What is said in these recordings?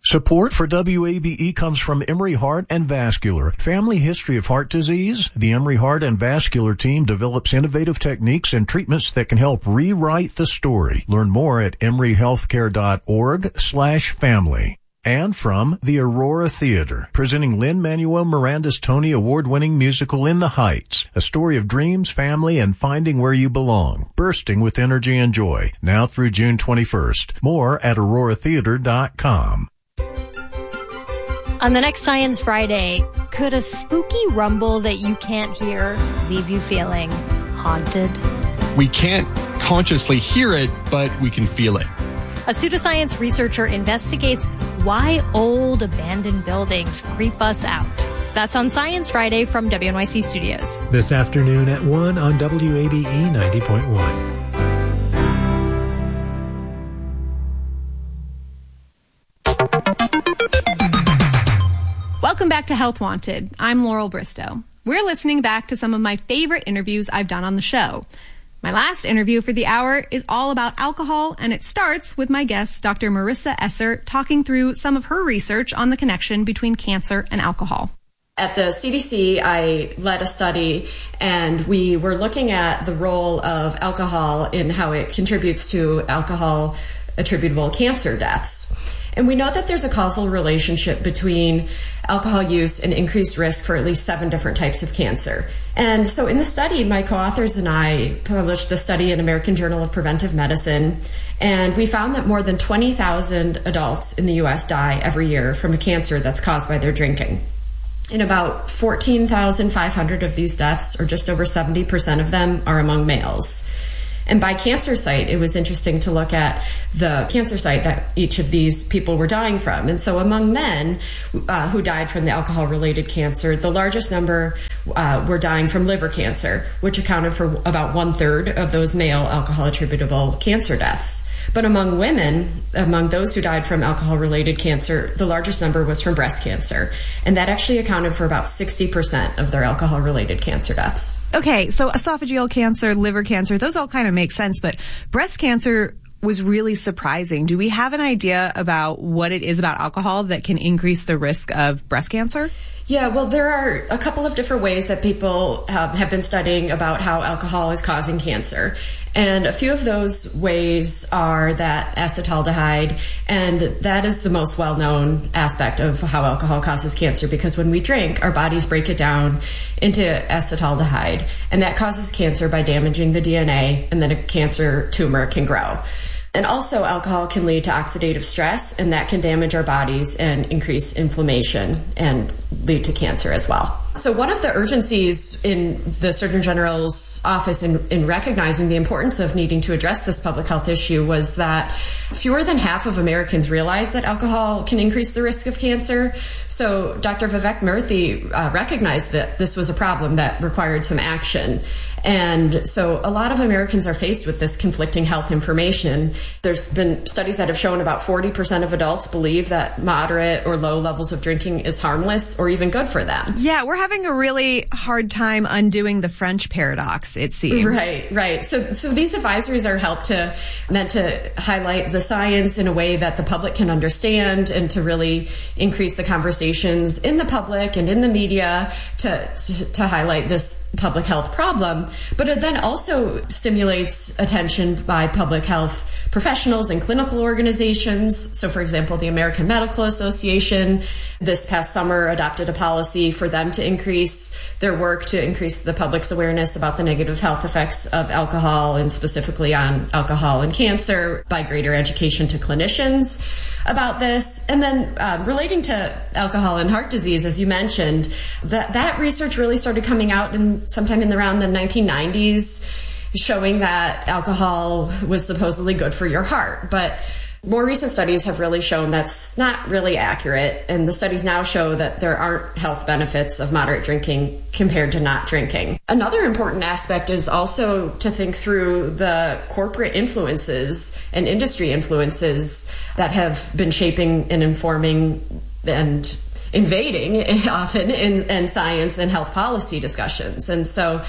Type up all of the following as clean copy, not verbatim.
Support for WABE comes from Emory Heart and Vascular. Family history of heart disease? The Emory Heart and Vascular team develops innovative techniques and treatments that can help rewrite the story. Learn more at emoryhealthcare.org/family. And from the Aurora Theater, presenting Lin-Manuel Miranda's Tony Award-winning musical In the Heights, a story of dreams, family, and finding where you belong, bursting with energy and joy, now through June 21st. More at auroratheater.com. On the next Science Friday, could a spooky rumble that you can't hear leave you feeling haunted? We can't consciously hear it, but we can feel it. A pseudoscience researcher investigates why old abandoned buildings creep us out. That's on Science Friday from WNYC Studios. This afternoon at 1 on WABE 90.1. Welcome back to Health Wanted. I'm Laurel Bristow. We're listening back to some of my favorite interviews I've done on the show. My last interview for the hour is all about alcohol, and it starts with my guest, Dr. Marissa Esser, talking through some of her research on the connection between cancer and alcohol. At the CDC, I led a study, and we were looking at the role of alcohol in how it contributes to alcohol-attributable cancer deaths. And we know that there's a causal relationship between alcohol use and increased risk for at least 7 different types of cancer. And so in the study, my co-authors and I published the study in American Journal of Preventive Medicine, and we found that more than 20,000 adults in the U.S. die every year from a cancer that's caused by their drinking. And about 14,500 of these deaths, or just over 70% of them, are among males. And by cancer site, it was interesting to look at the cancer site that each of these people were dying from. And so among men who died from the alcohol-related cancer, the largest number were dying from liver cancer, which accounted for about 1/3 of those male alcohol-attributable cancer deaths. But among women, among those who died from alcohol-related cancer, the largest number was from breast cancer. And that actually accounted for about 60% of their alcohol-related cancer deaths. Okay, so esophageal cancer, liver cancer, those all kind of make sense, but breast cancer was really surprising. Do we have an idea about what it is about alcohol that can increase the risk of breast cancer? Yeah, well, there are a couple of different ways that people have been studying about how alcohol is causing cancer. And a few of those ways are that acetaldehyde, and that is the most well-known aspect of how alcohol causes cancer, because when we drink, our bodies break it down into acetaldehyde, and that causes cancer by damaging the DNA, and then a cancer tumor can grow. And also, alcohol can lead to oxidative stress, and that can damage our bodies and increase inflammation and lead to cancer as well. So one of the urgencies in the Surgeon General's office in recognizing the importance of needing to address this public health issue was that fewer than half of Americans realize that alcohol can increase the risk of cancer. So Dr. Vivek Murthy recognized that this was a problem that required some action. And so a lot of Americans are faced with this conflicting health information. There's been studies that have shown about 40% of adults believe that moderate or low levels of drinking is harmless or even good for them. Yeah, we're having a really hard time undoing the French paradox, it seems. Right. So these advisories are meant to highlight the science in a way that the public can understand and to really increase the conversations in the public and in the media to highlight this public health problem. But it then also stimulates attention by public health professionals and clinical organizations. So, for example, the American Medical Association this past summer adopted a policy for them to increase their work to increase the public's awareness about the negative health effects of alcohol, and specifically on alcohol and cancer, by greater education to clinicians about this. And then relating to alcohol and heart disease, as you mentioned, that research really started coming out sometime in around the 1990s, showing that alcohol was supposedly good for your heart. But more recent studies have really shown that's not really accurate, and the studies now show that there aren't health benefits of moderate drinking compared to not drinking. Another important aspect is also to think through the corporate influences and industry influences that have been shaping and informing and invading often in science and health policy discussions. And so,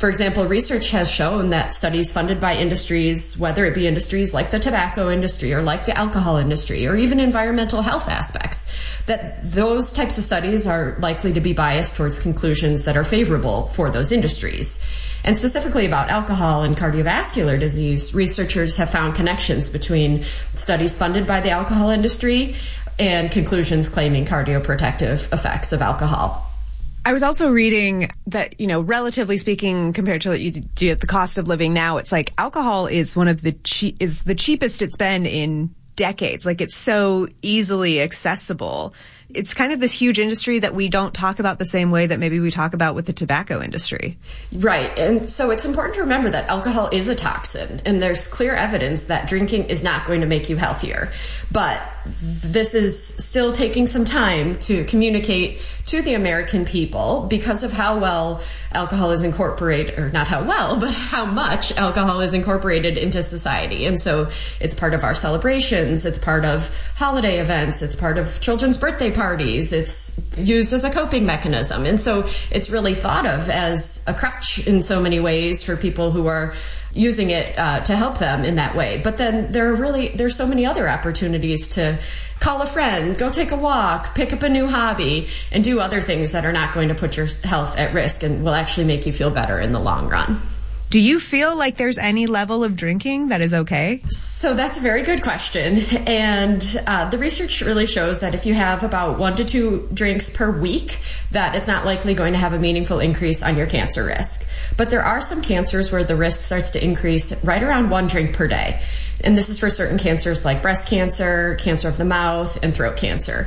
For example, research has shown that studies funded by industries, whether it be industries like the tobacco industry or like the alcohol industry or even environmental health aspects, that those types of studies are likely to be biased towards conclusions that are favorable for those industries. And specifically about alcohol and cardiovascular disease, researchers have found connections between studies funded by the alcohol industry and conclusions claiming cardioprotective effects of alcohol. I was also reading that, relatively speaking, compared to the cost of living now, it's like alcohol is one of the cheapest it's been in decades. Like, it's so easily accessible. It's kind of this huge industry that we don't talk about the same way that maybe we talk about with the tobacco industry. Right. And so it's important to remember that alcohol is a toxin, and there's clear evidence that drinking is not going to make you healthier. But this is still taking some time to communicate to the American people because of how well alcohol is incorporated, or not how well, but how much alcohol is incorporated into society. And so it's part of our celebrations, it's part of holiday events, it's part of children's birthday parties, it's used as a coping mechanism. And so it's really thought of as a crutch in so many ways for people who are using it to help them in that way. But then there's so many other opportunities to call a friend, go take a walk, pick up a new hobby, and do other things that are not going to put your health at risk and will actually make you feel better in the long run. Do you feel like there's any level of drinking that is okay? So that's a very good question. And the research really shows that if you have about 1 to 2 drinks per week, that it's not likely going to have a meaningful increase on your cancer risk. But there are some cancers where the risk starts to increase right around 1 drink per day. And this is for certain cancers like breast cancer, cancer of the mouth, and throat cancer.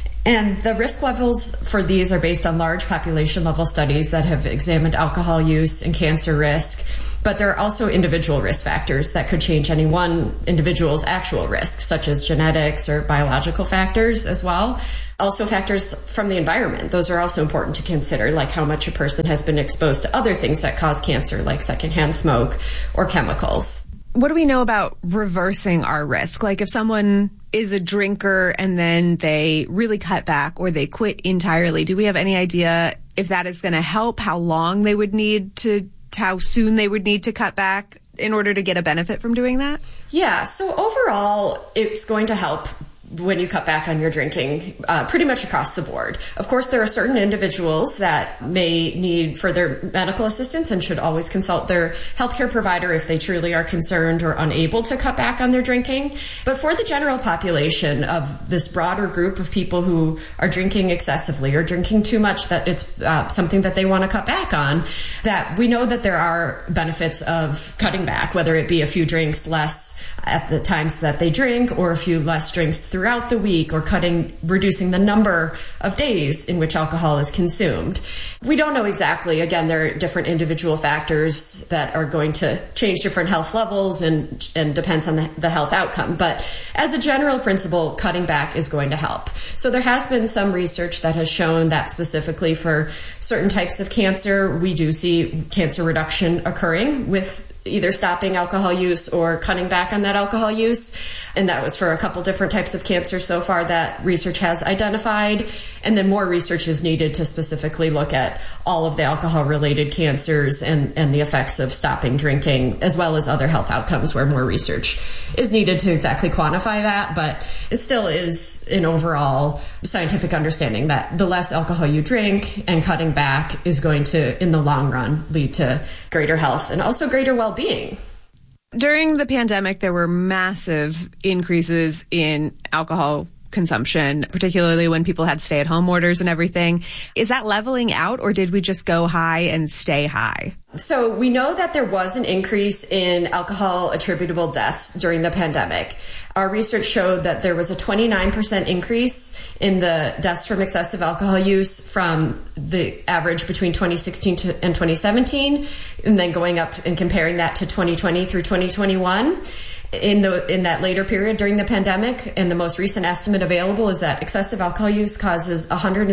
And the risk levels for these are based on large population level studies that have examined alcohol use and cancer risk. But there are also individual risk factors that could change any one individual's actual risk, such as genetics or biological factors as well. Also factors from the environment. Those are also important to consider, like how much a person has been exposed to other things that cause cancer, like secondhand smoke or chemicals. What do we know about reversing our risk? Like if someone is a drinker and then they really cut back or they quit entirely, do we have any idea if that is going to help, how long they would need to, how soon they would need to cut back in order to get a benefit from doing that? Yeah, so overall, it's going to help when you cut back on your drinking, pretty much across the board. Of course, there are certain individuals that may need further medical assistance and should always consult their healthcare provider if they truly are concerned or unable to cut back on their drinking. But for the general population of this broader group of people who are drinking excessively or drinking too much that it's something that they want to cut back on, that we know that there are benefits of cutting back, whether it be a few drinks less at the times that they drink or a few less drinks throughout the week, or reducing the number of days in which alcohol is consumed. We don't know exactly. Again, there are different individual factors that are going to change different health levels and depends on the health outcome. But as a general principle, cutting back is going to help. So there has been some research that has shown that specifically for certain types of cancer, we do see cancer reduction occurring with either stopping alcohol use or cutting back on that alcohol use. And that was for a couple different types of cancer so far that research has identified. And then more research is needed to specifically look at all of the alcohol-related cancers and the effects of stopping drinking, as well as other health outcomes where more research is needed to exactly quantify that. But it still is an overall scientific understanding that the less alcohol you drink and cutting back is going to, in the long run, lead to greater health and also greater well-being. During the pandemic, there were massive increases in alcohol consumption, particularly when people had stay-at-home orders and everything. Is that leveling out, or did we just go high and stay high? So we know that there was an increase in alcohol attributable deaths during the pandemic. Our research showed that there was a 29% increase in the deaths from excessive alcohol use from the average between 2016 and 2017, and then going up and comparing that to 2020 through 2021. In that later period during the pandemic, and the most recent estimate available is that excessive alcohol use causes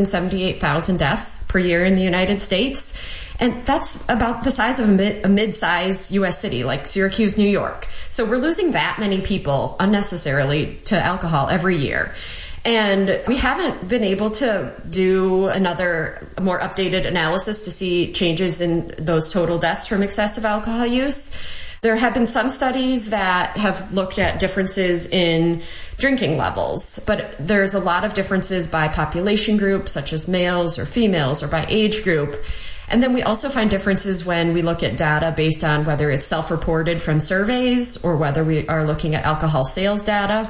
178,000 deaths per year in the United States. And that's about the size of a mid-size U.S. city like Syracuse, New York. So we're losing that many people unnecessarily to alcohol every year. And we haven't been able to do another more updated analysis to see changes in those total deaths from excessive alcohol use. There have been some studies that have looked at differences in drinking levels, but there's a lot of differences by population group, such as males or females, or by age group. And then we also find differences when we look at data based on whether it's self-reported from surveys or whether we are looking at alcohol sales data.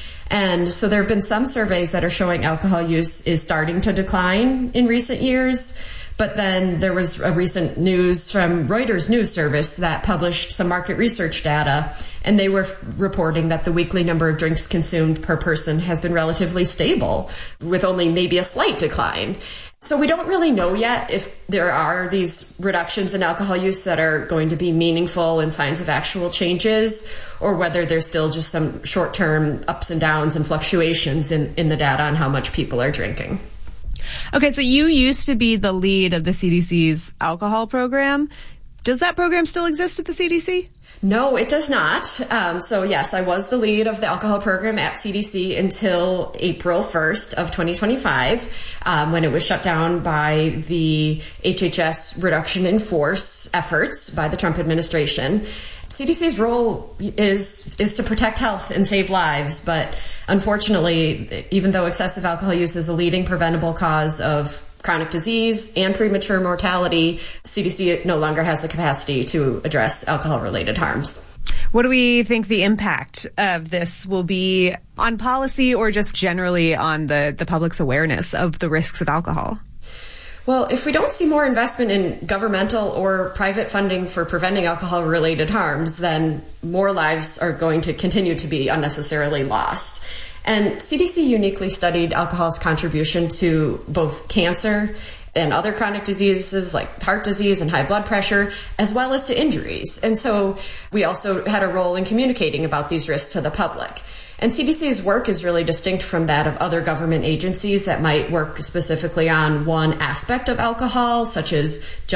And so there have been some surveys that are showing alcohol use is starting to decline in recent years. But then there was a recent news from Reuters News Service that published some market research data, and they were reporting that the weekly number of drinks consumed per person has been relatively stable, with only maybe a slight decline. So we don't really know yet if there are these reductions in alcohol use that are going to be meaningful and signs of actual changes, or whether there's still just some short-term ups and downs and fluctuations in the data on how much people are drinking. Okay, so you used to be the lead of the CDC's alcohol program. Does that program still exist at the CDC? No, it does not. So yes, I was the lead of the alcohol program at CDC until April 1st of 2025, when it was shut down by the HHS reduction in force efforts by the Trump administration. CDC's role is to protect health and save lives, but unfortunately, even though excessive alcohol use is a leading preventable cause of chronic disease and premature mortality, CDC no longer has the capacity to address alcohol-related harms. What do we think the impact of this will be on policy or just generally on the public's awareness of the risks of alcohol? Well, if we don't see more investment in governmental or private funding for preventing alcohol-related harms, then more lives are going to continue to be unnecessarily lost. And CDC uniquely studied alcohol's contribution to both cancer and other chronic diseases like heart disease and high blood pressure, as well as to injuries. And so we also had a role in communicating about these risks to the public. And CDC's work is really distinct from that of other government agencies that might work specifically on one aspect of alcohol, such as